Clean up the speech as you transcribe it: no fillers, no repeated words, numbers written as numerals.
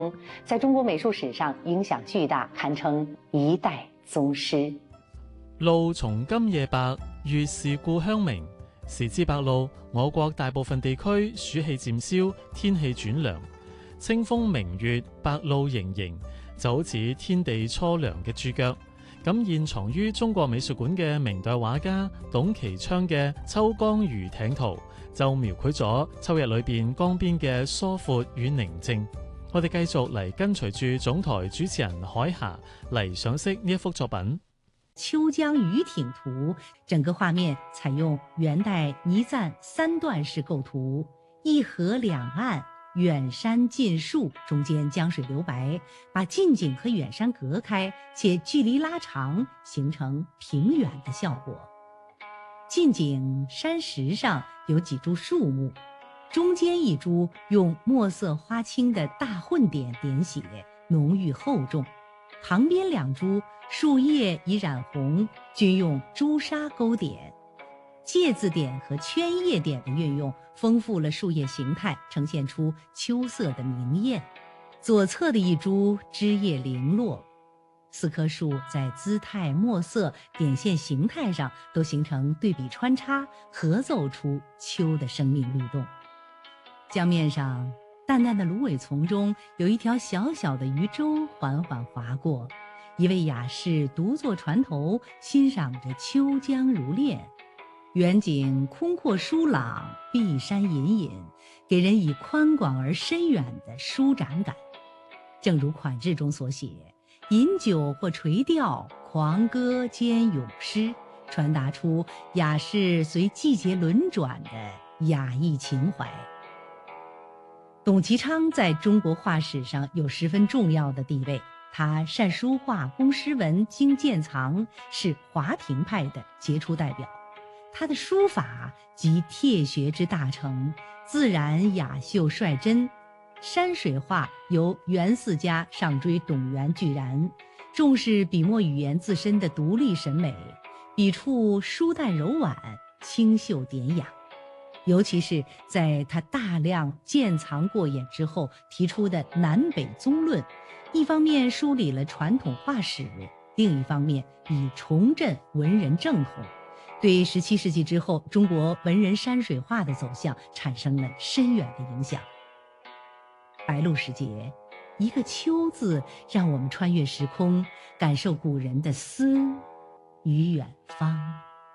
在中国美术史上影響巨大，堪稱一代宗師。 路從今夜白，月是故鄉明。時至白露，我國大部分地區暑氣漸消，天氣轉涼，清風明月，白露盈盈，就好似天地初涼嘅豬腳。咁現藏於中國美術館嘅明代畫家董其昌嘅《秋江漁艇圖》，就描繪咗秋日裏邊江邊嘅疏闊與寧靜。我哋繼續嚟跟隨住總台主持人海霞嚟賞識呢一幅作品。 秋江漁艇圖整個畫面採用元代倪瓒三段式構圖，一河兩岸，遠山近樹，中間江水留白，把近景和遠山隔開，且距離拉長，形成平遠的效果。近景山石上有幾株樹木，中間一株用墨色花青的大混點點寫，濃郁厚重，旁邊兩株樹葉已染紅，均用朱砂勾點。芥字點和圈葉點的運用豐富了樹葉形態，呈現出秋色的明豔。左側的一株枝葉零落，4棵樹在姿態、墨色、點線形態上都形成對比穿插，合奏出秋的生命律動。江面上淡淡的蘆葦叢中有一條小小的漁舟緩緩劃過，一位雅士獨坐船頭，欣賞着秋江如練。遠景空闊疏朗，碧山隱隱，給人以寬廣而深遠的舒展感。正如款志中所寫，飲酒或垂釣，狂歌兼詠詩，傳達出雅士隨季節輪轉的雅逸情懷。董其昌在中國畫史上有十分重要的地位，他善書畫、工詩文、精鑑藏，是華平派的傑出代表。他的書法集帖學之大成，自然雅秀率真。山水畫由元四家上追董源俱然，重視筆墨語言自身的獨立審美，筆觸疏淡柔婉，清秀典雅。尤其是在他大量鑑藏過眼之後提出的南北宗論，一方面梳理了傳統畫史，另一方面以重振文人正統，對17世紀之後中國文人山水畫的走向產生了深遠的影響。白露時節，一個秋字讓我們穿越時空，感受古人的思與遠方。